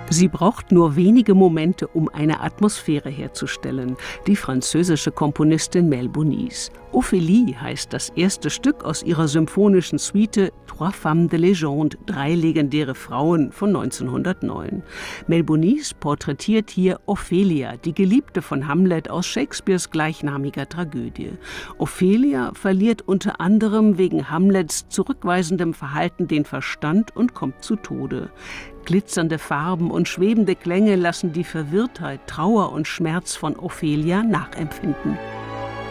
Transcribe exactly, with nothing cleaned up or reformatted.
Sie braucht nur wenige Momente, um eine Atmosphäre herzustellen. Die französische Komponistin Melbonis. Ophélie heißt das erste Stück aus ihrer symphonischen Suite Trois Femmes de Légende, drei legendäre Frauen von neunzehnhundertneun. Melbonis porträtiert hier Ophelia, die Geliebte von Hamlet aus Shakespeares gleichnamiger Tragödie. Ophelia verliert unter anderem wegen Hamlets zurückweisendem Verhalten den Verstand und kommt zu Tode. Glitzernde Farben und schwebende Klänge lassen die Verwirrtheit, Trauer und Schmerz von Ophelia nachempfinden.